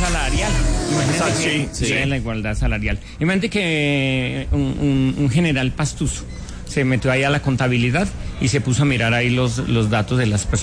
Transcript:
salarial. Imagínate que la igualdad salarial. Imagínate que un general pastuso se metió ahí a la contabilidad y se puso a mirar ahí los datos de las personas